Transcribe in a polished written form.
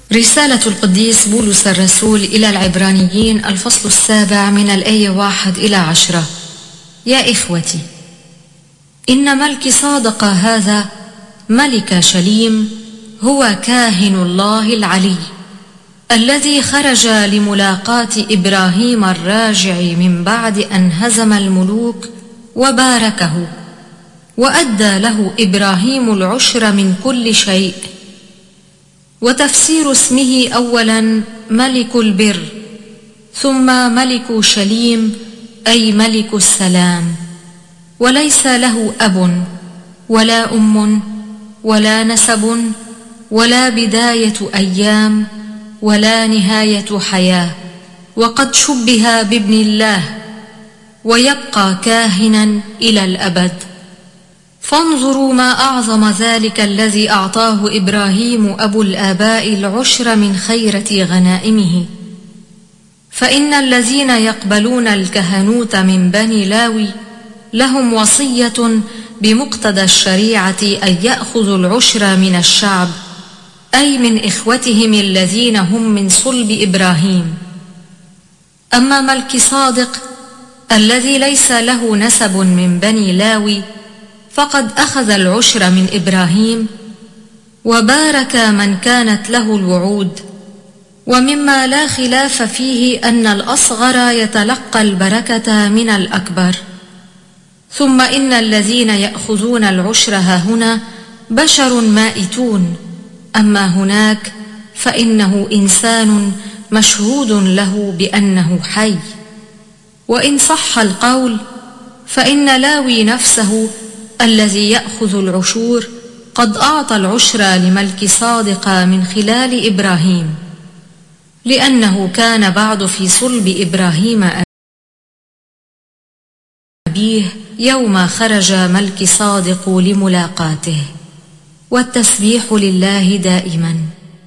رسالة القديس بولس الرسول إلى العبرانيين، الفصل 7 من الآية 1 إلى 10. يا إخوتي، إن ملك صادق هذا ملك شليم هو كاهن الله العلي، الذي خرج لملاقاة إبراهيم الراجع من بعد أن هزم الملوك وباركه، وأدى له إبراهيم العشر من كل شيء. وتفسير اسمه أولا ملك البر، ثم ملك شليم أي ملك السلام، وليس له أب ولا أم ولا نسب ولا بداية أيام ولا نهاية حياة، وقد شبه بابن الله، ويبقى كاهنا إلى الأبد. فانظروا ما أعظم ذلك الذي أعطاه إبراهيم أبو الآباء العشر من خيرة غنائمه. فإن الذين يقبلون الكهنوت من بني لاوي لهم وصية بمقتضى الشريعة أن يأخذوا العشر من الشعب، أي من إخوتهم الذين هم من صلب إبراهيم. أما ملك صادق الذي ليس له نسب من بني لاوي فقد أخذ العشر من إبراهيم، وبارك من كانت له الوعود. ومما لا خلاف فيه أن الأصغر يتلقى البركة من الأكبر. ثم إن الذين يأخذون العشر هنا بشر مائتون، أما هناك فإنه إنسان مشهود له بأنه حي. وإن صح القول فإن لاوي نفسه الذي يأخذ العشور قد أعطى العشر لملك صادق من خلال إبراهيم، لأنه كان بعد في صلب إبراهيم أبيه يوم خرج ملك صادق لملاقاته. والتسبيح لله دائما.